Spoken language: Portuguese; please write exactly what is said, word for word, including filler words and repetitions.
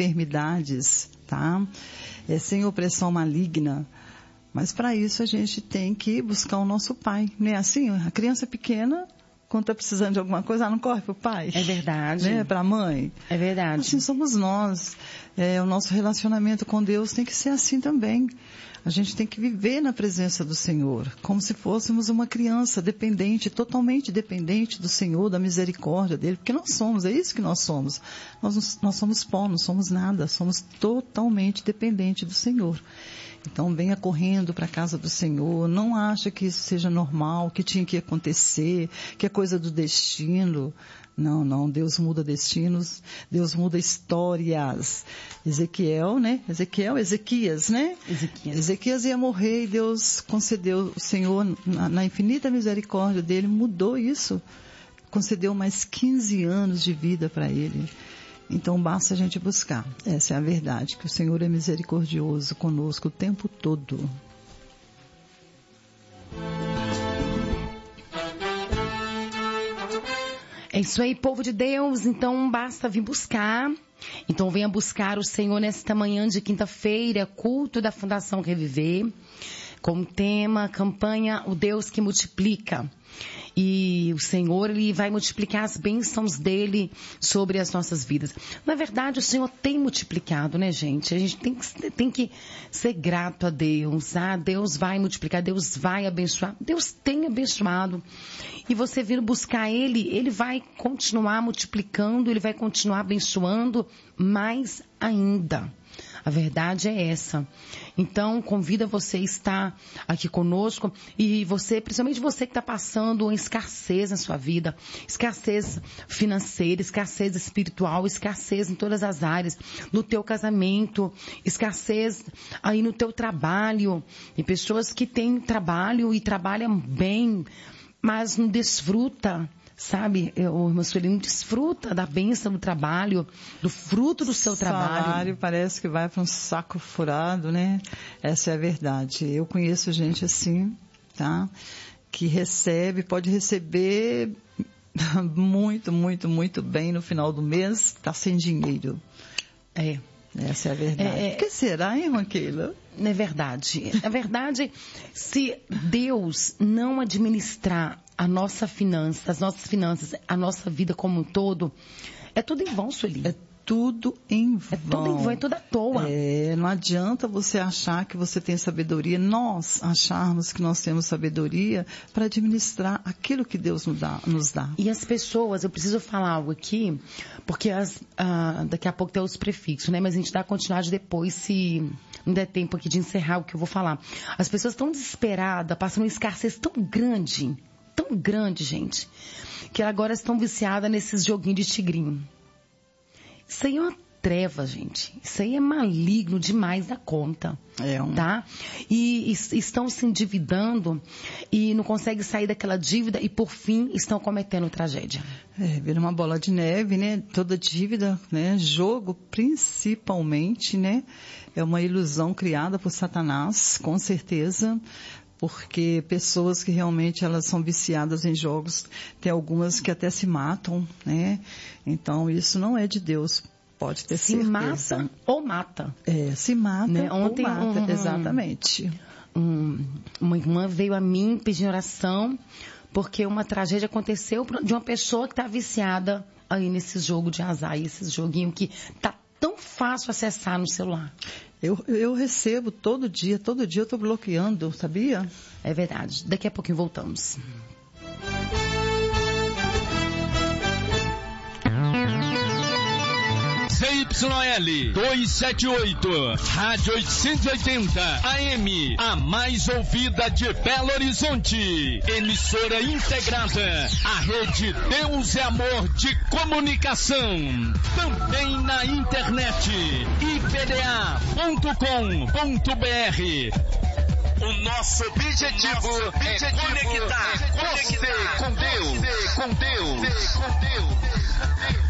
enfermidades, tá? É, sem opressão maligna. Mas para isso a gente tem que buscar o nosso pai, né? Assim, a criança pequena, quando está precisando de alguma coisa, ela não corre para o pai. É verdade. Né? Para a mãe. É verdade. Assim somos nós. É, o nosso relacionamento com Deus tem que ser assim também. A gente tem que viver na presença do Senhor, como se fôssemos uma criança dependente, totalmente dependente do Senhor, da misericórdia dele, porque nós somos, é isso que nós somos. Nós, nós somos pó, não somos nada, somos totalmente dependentes do Senhor. Então venha correndo para a casa do Senhor, não acha que isso seja normal, que tinha que acontecer, que é coisa do destino. Não, não, Deus muda destinos, Deus muda histórias. Ezequiel, né? Ezequiel, Ezequias, né? Ezequias. Ezequias ia morrer e Deus concedeu, o Senhor, na, na infinita misericórdia dele, mudou isso. Concedeu mais quinze anos de vida para ele. Então basta a gente buscar. Essa é a verdade, que o Senhor é misericordioso conosco o tempo todo. É isso aí, povo de Deus. Então basta vir buscar. Então venha buscar o Senhor nesta manhã de quinta-feira, culto da Fundação Reviver, com tema, campanha, o Deus que multiplica. E o Senhor, Ele vai multiplicar as bênçãos dEle sobre as nossas vidas. Na verdade, o Senhor tem multiplicado, né, gente? A gente tem que, tem que ser grato a Deus. Ah, Deus vai multiplicar, Deus vai abençoar. Deus tem abençoado. E você vir buscar Ele, Ele vai continuar multiplicando, Ele vai continuar abençoando mais ainda. A verdade é essa. Então, convido você a estar aqui conosco e você, principalmente você que está passando uma escassez na sua vida, escassez financeira, escassez espiritual, escassez em todas as áreas, no teu casamento, escassez aí no teu trabalho, e pessoas que têm trabalho e trabalham bem, mas não desfruta. Sabe, o irmão Sueli desfruta da bênção do trabalho, do fruto do seu trabalho. O salário parece que vai para um saco furado, né? Essa é a verdade. Eu conheço gente assim, tá? Que recebe, pode receber muito, muito, muito bem no final do mês, tá sem dinheiro. É. Essa é a verdade. É, o que será, hein, Keila? É verdade. É verdade, se Deus não administrar a nossa finança, as nossas finanças, a nossa vida como um todo, é tudo em vão, Sueli. É tudo em vão. É tudo em vão, é tudo à toa. É, não adianta você achar que você tem sabedoria, nós acharmos que nós temos sabedoria para administrar aquilo que Deus nos dá, nos dá. E as pessoas, eu preciso falar algo aqui, porque as, ah, daqui a pouco tem os prefixos, né? Mas a gente dá continuidade depois, se não der tempo aqui de encerrar o que eu vou falar. As pessoas estão desesperadas, passando uma escassez tão grande, tão grande, gente, que agora estão viciadas nesses joguinhos de tigrinho. Isso aí é uma treva, gente. Isso aí é maligno demais da conta. É um... Tá? E, e estão se endividando e não conseguem sair daquela dívida e, por fim, estão cometendo tragédia. É, vira uma bola de neve, né? Toda dívida, né? Jogo, principalmente, né? É uma ilusão criada por Satanás, com certeza. Porque pessoas que realmente elas são viciadas em jogos, tem algumas que até se matam, né? Então isso não é de Deus, pode ter se certeza. Se mata ou mata. É, se mata, né? Ontem, ou mata, um, exatamente. Um, uma irmã veio a mim pedir oração, porque uma tragédia aconteceu de uma pessoa que está viciada aí nesse jogo de azar, esse joguinho que tá tão fácil acessar no celular. Eu, eu recebo todo dia, todo dia eu estou bloqueando, sabia? É verdade. Daqui a pouquinho voltamos. Z Y L duzentos e setenta e oito, Rádio oitocentos e oitenta A M, a mais ouvida de Belo Horizonte. Emissora integrada à rede Deus é Amor de Comunicação. Também na internet, i p d a ponto com ponto b r. O nosso objetivo, nosso objetivo é conectar, é conectar você com Deus, com Deus, com Deus.